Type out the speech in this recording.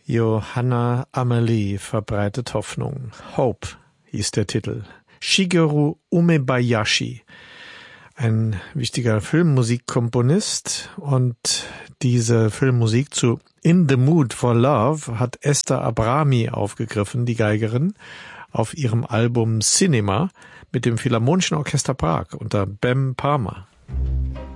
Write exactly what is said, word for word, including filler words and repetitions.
Johanna Amelie verbreitet Hoffnung. Hope hieß der Titel. Shigeru Umebayashi, ein wichtiger Filmmusikkomponist, und diese Filmmusik zu In the Mood for Love hat Esther Abrami aufgegriffen, die Geigerin, auf ihrem Album Cinema mit dem Philharmonischen Orchester Prag unter Bem Parma.